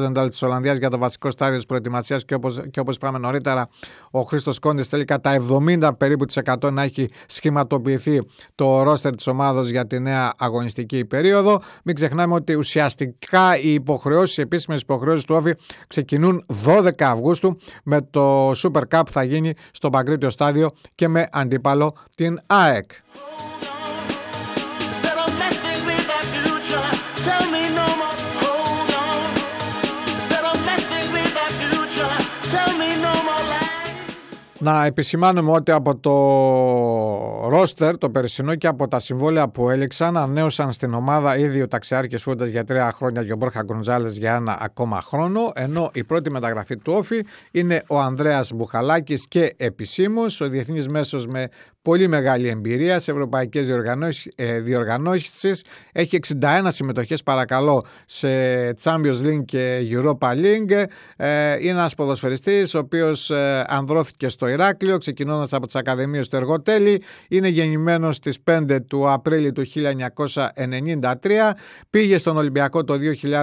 Ρόζενταλ της Ολλανδίας για το βασικό στάδιο της προετοιμασίας και όπως είπαμε νωρίτερα, ο Χρήστος Κόντης θέλει κατά 70 περίπου της 100 να έχει σχηματοποιηθεί το ρόστερ της ομάδος για τη νέα αγωνιστική περίοδο. Μην ξεχνάμε ότι ουσιαστικά οι επίσημες υποχρεώσεις του Όφη ξεκινούν 12 Αυγούστου με το Super Cup που θα γίνει στο Παγκρίτιο Στάδιο και με αντίπαλο την ΑΕΚ. Να επισημάνουμε ότι από το ρόστερ το περσινό και από τα συμβόλαια που έληξαν ανανέωσαν στην ομάδα ήδη ο Ταξιάρχης Φούντας για 3 χρόνια και ο Μπόρχα Γκονζάλες για 1 ακόμα χρόνο, ενώ η πρώτη μεταγραφή του Όφη είναι ο Ανδρέας Μπουχαλάκης και επισήμως ο διεθνής μέσος με πολύ μεγάλη εμπειρία σε ευρωπαϊκές διοργανώσεις. Έχει 61 συμμετοχές παρακαλώ σε Champions League και Europa League. Είναι ένας ποδοσφαιριστής ο οποίος ανδρώθηκε στο Ηράκλειο ξεκινώντας από τις Ακαδημίες του Εργοτέλη. Είναι γεννημένος στις 5 του Απρίλη του 1993. Πήγε στον Ολυμπιακό το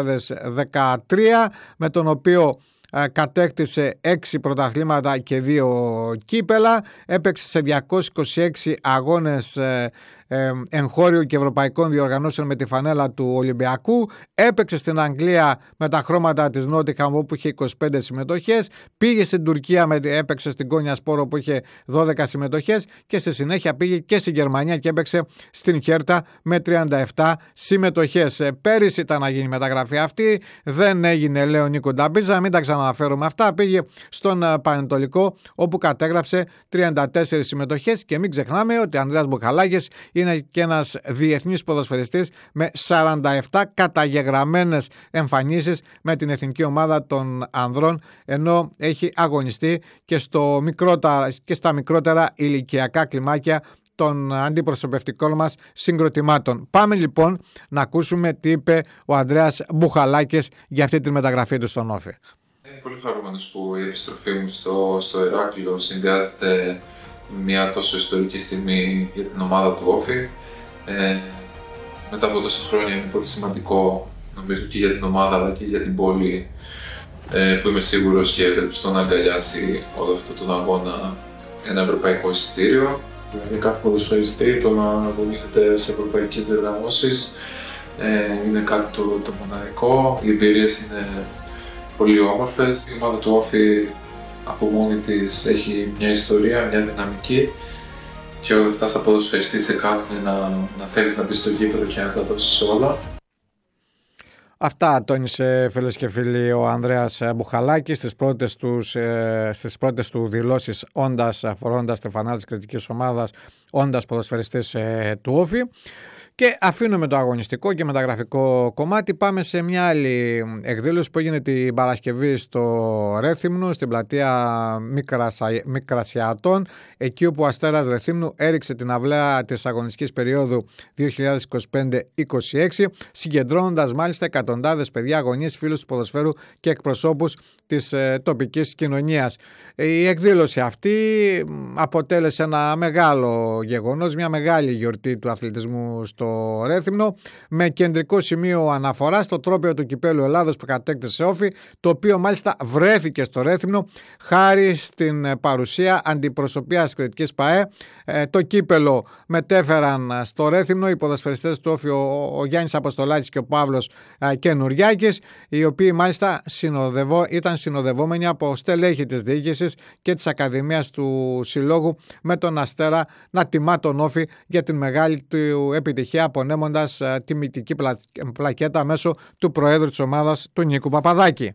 2013 με τον οποίο κατέκτησε 6 πρωταθλήματα και 2 κύπελα. Έπαιξε σε 226 αγώνες εγχώριου και ευρωπαϊκών διοργανώσεων με τη φανέλα του Ολυμπιακού. Έπαιξε στην Αγγλία με τα χρώματα της Νότιχαμ όπου είχε 25 συμμετοχές. Πήγε στην Τουρκία, έπαιξε στην Κόνια Σπόρο που είχε 12 συμμετοχές και στη συνέχεια πήγε και στην Γερμανία και έπαιξε στην Χέρτα με 37 συμμετοχές. Πέρυσι ήταν να γίνει η μεταγραφή αυτή, δεν έγινε, λέει ο Νίκο Νταμπίζα, μην τα ξαναναφέρουμε αυτά. Πήγε στον Πανετολικό όπου κατέγραψε 34 συμμετοχές και μην ξεχνάμε ότι ο Ανδρέας Μπουχαλάκης είναι και ένας διεθνής ποδοσφαιριστής με 47 καταγεγραμμένες εμφανίσεις με την εθνική ομάδα των ανδρών, ενώ έχει αγωνιστεί και στα μικρότερα ηλικιακά κλιμάκια των αντιπροσωπευτικών μας συγκροτημάτων. Πάμε λοιπόν να ακούσουμε τι είπε ο Ανδρέας Μπουχαλάκης για αυτή τη μεταγραφή του στον Όφη. Είμαι πολύ χαρούμενος που η επιστροφή μου στο Ηράκλειο συνδυάζεται μια τόσο ιστορική στιγμή για την ομάδα του Όφη. Μετά από τόσα χρόνια είναι πολύ σημαντικό, νομίζω, και για την ομάδα αλλά και για την πόλη, που είμαι σίγουρος και ευελπιστώ να αγκαλιάσει όλο αυτό τον αγώνα ένα ευρωπαϊκό εισιτήριο. Για κάθε ποδοσφαιριστή το να αγωνίζεται σε ευρωπαϊκές διοργανώσεις είναι κάτι το μοναδικό. Οι εμπειρίες είναι πολύ όμορφες. Η ομάδα του Όφη από μόνη της έχει μια ιστορία, μια δυναμική και όλα αυτά σαν ποδοσφαιριστή σε κάνουν να θέλεις να μπεις στο γήπεδο και να τα δώσεις όλα. Αυτά τόνισε, φίλες και φίλοι, ο Ανδρέας Μπουχαλάκης στις πρώτες του δηλώσεις αφορώντας τη φανέλα της κριτικής ομάδας, όντας ποδοσφαιριστής του Όφη. Και αφήνουμε το αγωνιστικό και μεταγραφικό κομμάτι. Πάμε σε μια άλλη εκδήλωση που έγινε την Παρασκευή στο Ρέθυμνο, στην πλατεία Μικρασιατών, εκεί όπου ο Αστέρας Ρεθύμνου έριξε την αυλαία της αγωνιστικής περίοδου 2025-26, συγκεντρώνοντας μάλιστα εκατοντάδες παιδιά, γονείς, φίλους του ποδοσφαίρου και εκπροσώπους της τοπικής κοινωνίας. Η εκδήλωση αυτή αποτέλεσε ένα μεγάλο γεγονός, μια μεγάλη γιορτή του αθλητισμού στο Ρέθυμνο, με κεντρικό σημείο αναφορά στο τρόπαιο του Κυπέλλου Ελλάδος που κατέκτησε Όφη, το οποίο μάλιστα βρέθηκε στο Ρέθυμνο χάρη στην παρουσία αντιπροσωπείας κριτικής ΠΑΕ. Το κύπελλο μετέφεραν στο Ρέθυμνο οι ποδοσφαιριστές του Όφη, ο Γιάννης Αποστολάκης και ο Παύλος Καινουριάκης, οι οποίοι μάλιστα ήταν συνοδευόμενοι από στελέχη της διοίκησης και της Ακαδημίας του Συλλόγου, με τον Αστέρα να τιμά τον Όφη για την μεγάλη του επιτυχία, απονέμοντας τιμητική πλακέτα μέσω του Προέδρου της ομάδας, του Νίκου Παπαδάκη.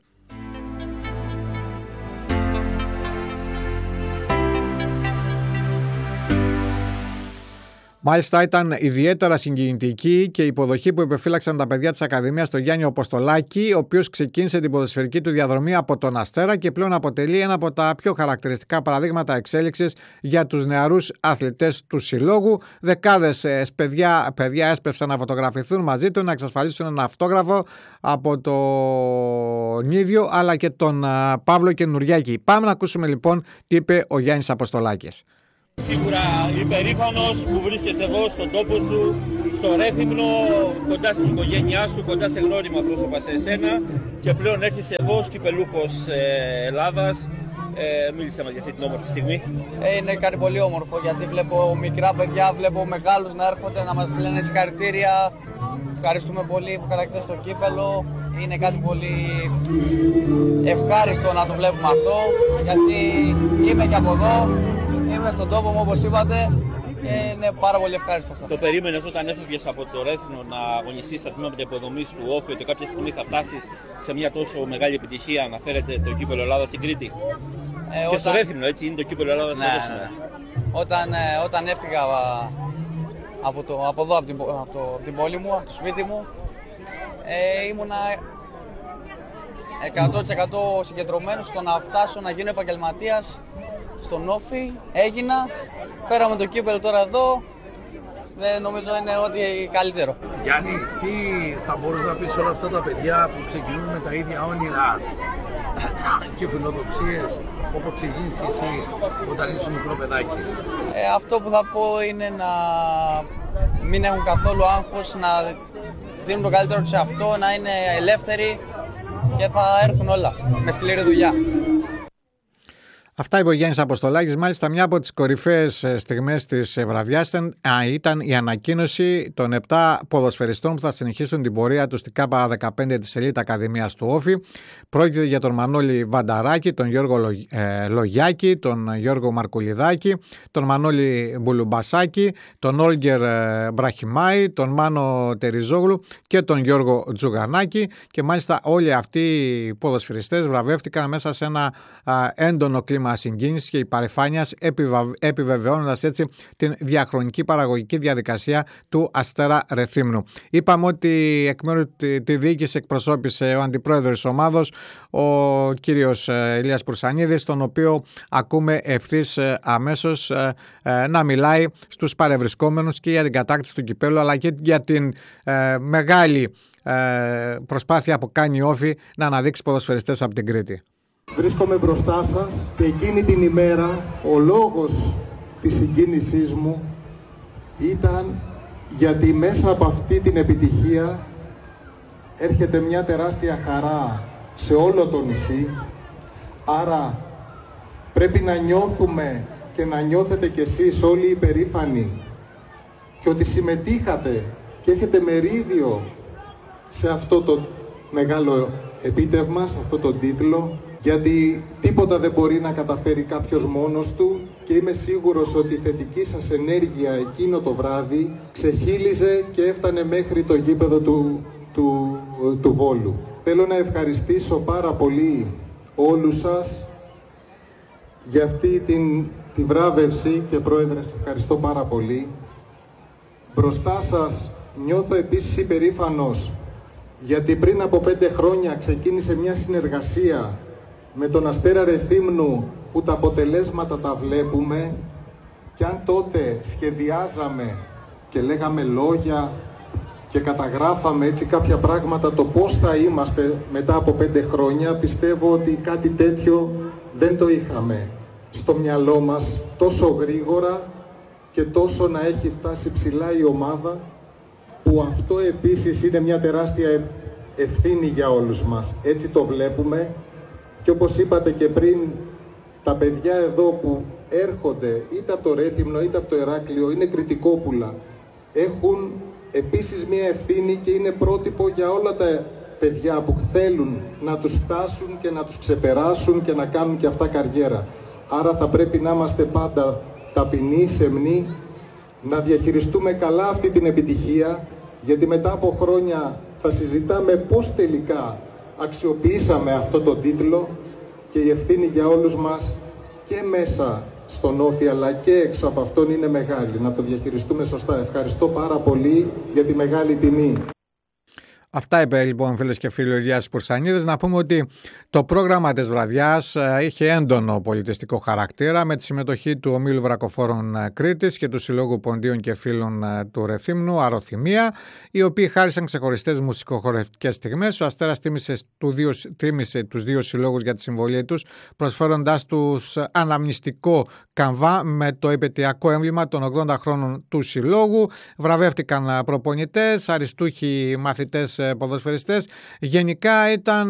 Μάλιστα ήταν ιδιαίτερα συγκινητική και η υποδοχή που υπεφύλαξαν τα παιδιά της Ακαδημίας στο Γιάννη Αποστολάκη, ο οποίος ξεκίνησε την ποδοσφαιρική του διαδρομή από τον Αστέρα και πλέον αποτελεί ένα από τα πιο χαρακτηριστικά παραδείγματα εξέλιξης για τους νεαρούς αθλητές του Συλλόγου. Δεκάδες παιδιά έσπευσαν να φωτογραφηθούν μαζί του, να εξασφαλίσουν ένα αυτόγραφο από τον ίδιο αλλά και τον Παύλο Καινουριάκη. Πάμε να ακούσουμε λοιπόν τι είπε ο Γιάννης Αποστολάκης. Σίγουρα υπερήφανος που βρίσκεσαι εδώ στον τόπο σου, στο Ρέθυμνο, κοντά στην οικογένειά σου, κοντά σε γνώριμα πρόσωπα σε εσένα και πλέον έρχεσαι εδώ ως κυπελούχος Ελλάδας. Μίλησε μας για αυτή την όμορφη στιγμή. Είναι κάτι πολύ όμορφο γιατί βλέπω μικρά παιδιά, βλέπω μεγάλους να έρχονται να μας λένε συγχαρητήρια. Ευχαριστούμε πολύ που χαρακτήρες το κύπελο. Είναι κάτι πολύ ευχάριστο να το βλέπουμε αυτό γιατί είμαι και από εδώ, είμαι στον τόπο μου όπως είπατε και είναι πάρα πολύ ευχάριστο αυτό. Το περίμενες όταν έφευγες από το Ρέθυμνο να αγωνιστείς στα τμήματα υποδομής του Όφη ότι κάποια στιγμή θα φτάσεις σε μια τόσο μεγάλη επιτυχία, αναφέρεται το κύπελο Ελλάδα στην Κρήτη? Και στο Ρέθυμνο, έτσι είναι το κύπελο Ελλάδα στην Κρήτη. Όταν έφυγα από εδώ, από την πόλη μου, από το σπίτι μου, ήμουνα 100% συγκεντρωμένος στο να φτάσω να γίνω επαγγελματίας στον Όφη. Έγινα, φέραμε το κύπελο τώρα εδώ, δεν νομίζω είναι ό,τι καλύτερο. Γιάννη, τι θα μπορείς να πεις σε όλα αυτά τα παιδιά που ξεκινούν με τα ίδια όνειρα και φιλοδοξίες όπως ξεκίνησες και εσύ όταν είσαι μικρό παιδάκι? Αυτό που θα πω είναι να μην έχουν καθόλου άγχος, να δίνουν το καλύτερο τους σε αυτό, να είναι ελεύθεροι και θα έρθουν όλα με σκληρή δουλειά. Αυτά είπε ο Γιάννης Αποστολάκης. Μάλιστα, μια από τις κορυφαίες στιγμές της βραδιάς ήταν η ανακοίνωση των 7 ποδοσφαιριστών που θα συνεχίσουν την πορεία τους στην K15 της Ελίτ Ακαδημίας του Όφη. Πρόκειται για τον Μανώλη Βανταράκη, τον Γιώργο Λογιάκη, τον Γιώργο Μαρκουλιδάκη, τον Μανώλη Μπουλουμπασάκη, τον Όλγκερ Μπραχιμάη, τον Μάνο Τεριζόγλου και τον Γιώργο Τζουγανάκη. Και μάλιστα όλοι αυτοί οι ποδοσφαιριστές βραβεύτηκαν μέσα σε ένα έντονο κλίμα συγκίνησης και υπερηφάνειας, επιβεβαιώνοντας έτσι την διαχρονική παραγωγική διαδικασία του Αστέρα Ρεθύμνου. Είπαμε ότι εκ μέρους τη διοίκηση εκπροσώπησε ο αντιπρόεδρος της ομάδος, ο κύριος Ηλίας Προυσανίδης, τον οποίο ακούμε ευθύς αμέσως να μιλάει στους παρευρισκόμενους και για την κατάκτηση του κυπέλλου, αλλά και για την μεγάλη προσπάθεια που κάνει η Όφη να αναδείξει ποδοσφαιριστές από την Κρήτη. Βρίσκομαι μπροστά σας και εκείνη την ημέρα ο λόγος της συγκίνησής μου ήταν γιατί μέσα από αυτή την επιτυχία έρχεται μια τεράστια χαρά σε όλο το νησί. Άρα πρέπει να νιώθουμε και να νιώθετε κι εσείς όλοι υπερήφανοι και ότι συμμετείχατε και έχετε μερίδιο σε αυτό το μεγάλο επίτευγμα, σε αυτό το τίτλο, γιατί τίποτα δεν μπορεί να καταφέρει κάποιος μόνος του και είμαι σίγουρος ότι η θετική σας ενέργεια εκείνο το βράδυ ξεχύλιζε και έφτανε μέχρι το γήπεδο του Βόλου. Θέλω να ευχαριστήσω πάρα πολύ όλους σας για αυτή τη βράβευση και πρόεδρε, σας ευχαριστώ πάρα πολύ. Μπροστά σας νιώθω επίσης υπερήφανος γιατί πριν από 5 χρόνια ξεκίνησε μια συνεργασία με τον Αστέρα Ρεθύμνου που τα αποτελέσματα τα βλέπουμε και αν τότε σχεδιάζαμε και λέγαμε λόγια και καταγράφαμε έτσι κάποια πράγματα το πώς θα είμαστε μετά από 5 χρόνια, πιστεύω ότι κάτι τέτοιο δεν το είχαμε στο μυαλό μας τόσο γρήγορα και τόσο να έχει φτάσει ψηλά η ομάδα, που αυτό επίσης είναι μια τεράστια ευθύνη για όλους μας. Έτσι το βλέπουμε και όπως είπατε και πριν, τα παιδιά εδώ που έρχονται είτε από το Ρέθυμνο είτε από το Ηράκλειο είναι κριτικόπουλα. Έχουν επίσης μια ευθύνη και είναι πρότυπο για όλα τα παιδιά που θέλουν να τους φτάσουν και να τους ξεπεράσουν και να κάνουν και αυτά καριέρα. Άρα θα πρέπει να είμαστε πάντα ταπεινοί, σεμνοί, να διαχειριστούμε καλά αυτή την επιτυχία, γιατί μετά από χρόνια θα συζητάμε πώς τελικά αξιοποιήσαμε αυτό το τίτλο και η ευθύνη για όλους μας και μέσα στον Όφη αλλά και έξω από αυτόν είναι μεγάλη. Να το διαχειριστούμε σωστά. Ευχαριστώ πάρα πολύ για τη μεγάλη τιμή. Αυτά είπε λοιπόν, φίλες και φίλοι, ο Ηλιάς Πουρσανίδης. Να πούμε ότι το πρόγραμμα της βραδιάς είχε έντονο πολιτιστικό χαρακτήρα, με τη συμμετοχή του Ομίλου Βρακοφόρων Κρήτης και του Συλλόγου Ποντίων και Φίλων του Ρεθύμνου Αρωθυμία, οι οποίοι χάρισαν ξεχωριστές μουσικοχορευτικές στιγμές. Ο Αστέρας τίμησε τους δύο συλλόγους για τη συμβολή τους, προσφέροντάς τους αναμνηστικό καμβά με το επαιτειακό έμβλημα των 80 χρόνων του συλλόγου. Βραβεύτηκαν προπονητές, αριστούχοι μαθητές, ποδοσφαιριστές. Γενικά ήταν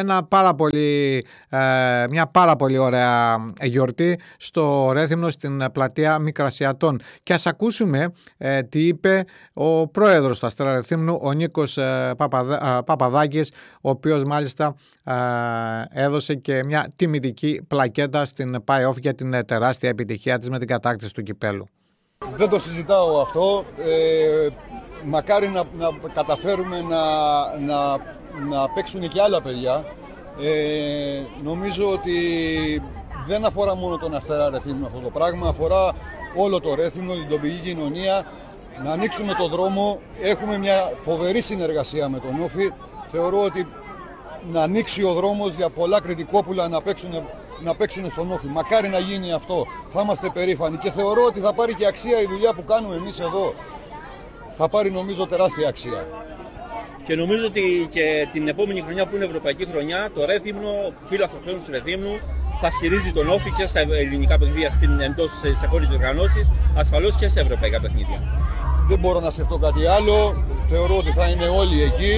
μια πάρα πολύ ωραία γιορτή στο Ρέθυμνο, στην πλατεία Μικρασιατών. Και ας ακούσουμε τι είπε ο πρόεδρος του Αστέρα Ρεθύμνου, ο Νίκος Παπαδάκης, ο οποίος μάλιστα έδωσε και μια τιμητική πλακέτα στην ΠΑΕΟΦ για την τεράστια επιτυχία της με την κατάκτηση του κυπέλου. Δεν το συζητάω αυτό. Μακάρι να καταφέρουμε να παίξουν και άλλα παιδιά. Νομίζω ότι δεν αφορά μόνο τον Αστέρα Ρεθύμνου αυτό το πράγμα, αφορά όλο το Ρέθυμνο, την τοπική κοινωνία. Να ανοίξουμε το δρόμο. Έχουμε μια φοβερή συνεργασία με τον Όφη. Θεωρώ ότι να ανοίξει ο δρόμος για πολλά κριτικόπουλα να παίξουν στον Όφη. Μακάρι να γίνει αυτό. Θα είμαστε περήφανοι και θεωρώ ότι θα πάρει και αξία η δουλειά που κάνουμε εμείς εδώ. Θα πάρει νομίζω τεράστια αξία. Και νομίζω ότι και την επόμενη χρονιά που είναι Ευρωπαϊκή Χρονιά, το Ρέθυμνο, φίλο αυτοκτόνου του Ρεθύμνου, θα στηρίζει τον Όφη και στα ελληνικά παιχνίδια εντός της εγχώριας οργανώσης, ασφαλώς και σε ευρωπαϊκά παιχνίδια. Δεν μπορώ να σκεφτώ κάτι άλλο. Θεωρώ ότι θα είναι όλοι εκεί.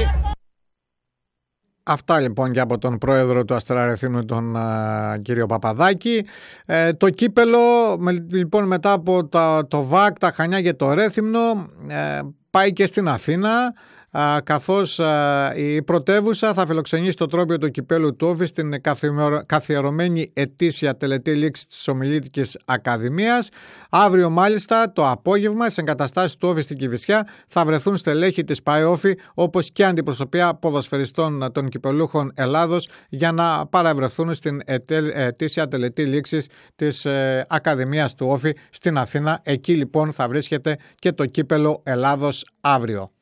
Αυτά λοιπόν και από τον πρόεδρο του Αστέρα Ρεθύμνου, τον κύριο Παπαδάκη. Το κύπελο λοιπόν μετά από το ΒΑΚ, τα Χανιά και το Ρέθυμνο πάει και στην Αθήνα, καθώς η πρωτεύουσα θα φιλοξενήσει το τρόπαιο του κυπέλου του Όφη στην καθιερωμένη ετήσια τελετή λήξη της Ομιλήτικης Ακαδημίας. Αύριο μάλιστα το απόγευμα στις εγκαταστάσεις του Όφη στην Κηφισιά θα βρεθούν στελέχη της ΠΑΕΟΦΗ, όπως και αντιπροσωπεία ποδοσφαιριστών των κυπελούχων Ελλάδος, για να παραβρεθούν στην ετήσια τελετή λήξης της Ακαδημίας του Όφη στην Αθήνα. Εκεί λοιπόν θα βρίσκεται και το κύπελο Ελλάδος αύριο.